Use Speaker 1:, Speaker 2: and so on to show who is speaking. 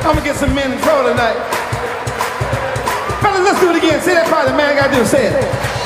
Speaker 1: I'm gonna get some men in trouble tonight. Fellas, let's do it again. Say that part the man gotta do. Say it.